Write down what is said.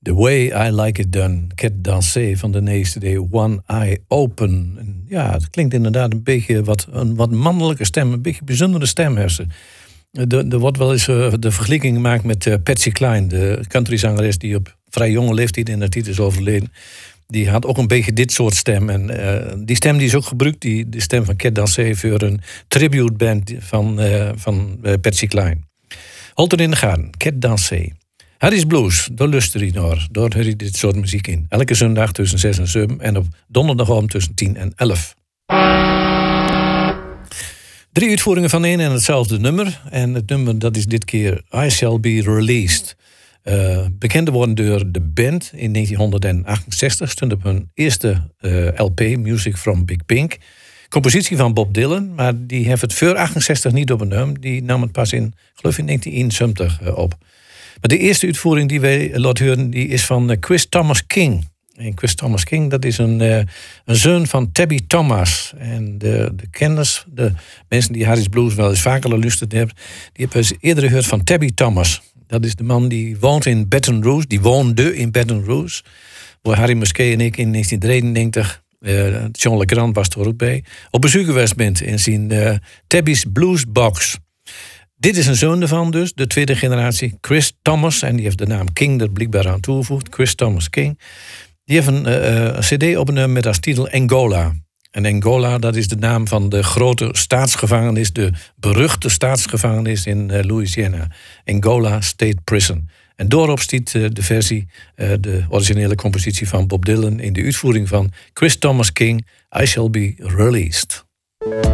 The Way I Like It Done, Cat Dansé van de CD One Eye Open. En ja, het klinkt inderdaad een beetje een wat mannelijke stem, een beetje bijzondere stem heeft ze. Er wordt wel eens de vergelijking gemaakt met Patsy Cline, de countryzangeres die op vrij jonge leeftijd in de titel is overleden. Die had ook een beetje dit soort stem. En die stem die is ook gebruikt, de stem van Cat Dansé, voor een tributeband van Patsy Cline. Houd er in de gaten, Cat Dansé. Harry's Blues, daar luister je naar. Daar hoor je dit soort muziek in. Elke zondag tussen 6 en 7 en op donderdagavond tussen 10 en 11. 3 uitvoeringen van één en hetzelfde nummer. En het nummer dat is dit keer I Shall Be Released. Bekend worden door de band in 1968. Stond op hun eerste LP, Music from Big Pink. Compositie van Bob Dylan, maar die heeft het voor 68 niet opgenomen. Die nam het pas in, geloof ik, 1971 op. Maar de eerste uitvoering die wij laten horen, die is van Chris Thomas King. En Chris Thomas King, dat is een zoon van Tabby Thomas. En de kenners, de mensen die Harry's Blues wel eens vaker geluisterd hebben, die hebben eerder gehoord van Tabby Thomas. Dat is de man die woont in Baton Rouge, die woonde in Baton Rouge. Waar Harry Musquet en ik in 1993, John LeGrand was er ook bij, op bezoek geweest bent in zijn Tabby's Blues Box. Dit is een zoon ervan dus, de tweede generatie, Chris Thomas. En die heeft de naam King er blijkbaar aan toegevoegd, Chris Thomas King. Die heeft een cd opgenomen met als titel Angola. En Angola, dat is de naam van de grote staatsgevangenis, de beruchte staatsgevangenis in Louisiana. Angola State Prison. En daarop stiet de versie, de originele compositie van Bob Dylan in de uitvoering van Chris Thomas King, I Shall Be Released.